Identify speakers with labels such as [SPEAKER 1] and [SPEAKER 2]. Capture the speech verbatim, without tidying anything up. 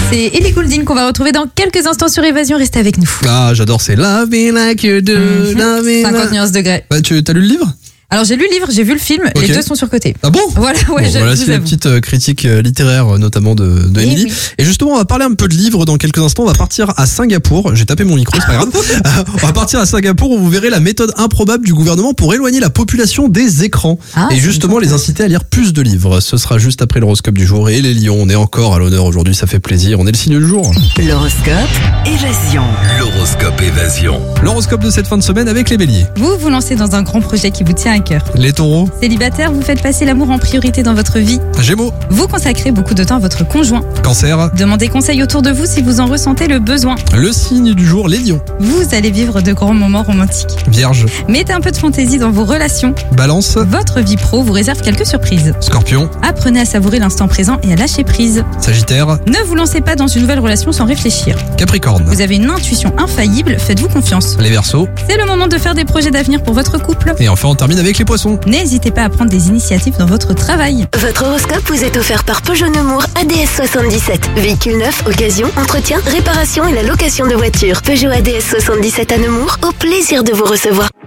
[SPEAKER 1] C'est Ellie Goulding qu'on va retrouver dans quelques instants sur Évasion. Restez avec nous.
[SPEAKER 2] Ah, j'adore, c'est Love Me Like You Do.
[SPEAKER 1] Mmh.
[SPEAKER 2] Love me
[SPEAKER 1] cinquante
[SPEAKER 2] like...
[SPEAKER 1] nuances degrés.
[SPEAKER 2] Bah, tu as lu le livre?
[SPEAKER 1] Alors j'ai lu le livre, j'ai vu le film,
[SPEAKER 2] Okay.
[SPEAKER 1] les deux sont surcotés.
[SPEAKER 2] Ah bon?
[SPEAKER 1] Voilà, ouais,
[SPEAKER 2] bon,
[SPEAKER 1] je,
[SPEAKER 2] voilà,
[SPEAKER 1] je
[SPEAKER 2] c'est
[SPEAKER 1] vous
[SPEAKER 2] la
[SPEAKER 1] avoue.
[SPEAKER 2] petite euh, critique euh, littéraire, euh, notamment de, de
[SPEAKER 1] Eh
[SPEAKER 2] Émilie.
[SPEAKER 1] oui.
[SPEAKER 2] Et justement, on va parler un peu de livres dans quelques instants. On va partir à Singapour. J'ai tapé mon micro, c'est pas grave. Euh, on va partir à Singapour où vous verrez la méthode improbable du gouvernement pour éloigner la population des écrans.
[SPEAKER 1] Ah,
[SPEAKER 2] et justement, les inciter à lire plus de livres. Ce sera juste après l'horoscope du jour. Et les lions, on est encore à l'honneur aujourd'hui, ça fait plaisir. On est le signe du jour.
[SPEAKER 3] L'horoscope Évasion.
[SPEAKER 4] L'horoscope Évasion.
[SPEAKER 2] L'horoscope de cette fin de semaine avec les béliers.
[SPEAKER 1] Vous vous lancez dans un grand projet qui vous tient à cœur.
[SPEAKER 2] Les taureaux.
[SPEAKER 1] Célibataire, vous faites passer l'amour en priorité dans votre vie.
[SPEAKER 2] Gémeaux.
[SPEAKER 1] Vous consacrez beaucoup de temps à votre conjoint.
[SPEAKER 2] Cancer.
[SPEAKER 1] Demandez conseil autour de vous si vous en ressentez le besoin.
[SPEAKER 2] Le signe du jour, les lions.
[SPEAKER 1] Vous allez vivre de grands moments romantiques.
[SPEAKER 2] Vierge.
[SPEAKER 1] Mettez un peu de fantaisie dans vos relations.
[SPEAKER 2] Balance.
[SPEAKER 1] Votre vie pro vous réserve quelques surprises.
[SPEAKER 2] Scorpion.
[SPEAKER 1] Apprenez à savourer l'instant présent et à lâcher prise.
[SPEAKER 2] Sagittaire.
[SPEAKER 1] Ne vous lancez pas dans une nouvelle relation sans réfléchir.
[SPEAKER 2] Capricorne.
[SPEAKER 1] Vous avez une intuition infaillible, faites-vous confiance.
[SPEAKER 2] Les Verseaux.
[SPEAKER 1] C'est le moment de faire des projets d'avenir pour votre couple.
[SPEAKER 2] Et enfin, on termine avec les poissons.
[SPEAKER 1] N'hésitez pas à prendre des initiatives dans votre travail.
[SPEAKER 5] Votre horoscope vous est offert par Peugeot Nemours A D S soixante-dix-sept. Véhicule neuf, occasion, entretien, réparation et la location de voitures. Peugeot A D S soixante-dix-sept à Nemours, au plaisir de vous recevoir.